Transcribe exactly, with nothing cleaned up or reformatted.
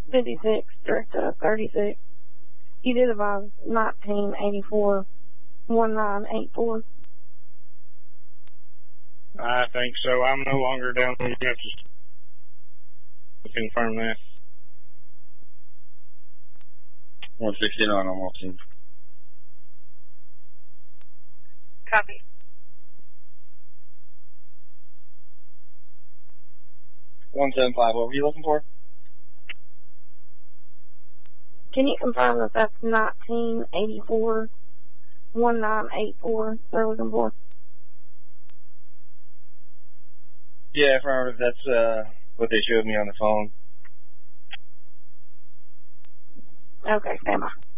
fifty-six, direct to thirty-six. You did advise nineteen eighty-four, nineteen eighty-four. I think so. I'm no longer down there. You have to confirm that. one sixty-nine, I'm watching. Copy. one seven five, what were you looking for? Can you confirm that that's nineteen eighty-four, nineteen eighty-four they're looking for? Yeah, affirmative. That's uh, what they showed me on the phone. Okay, stand by.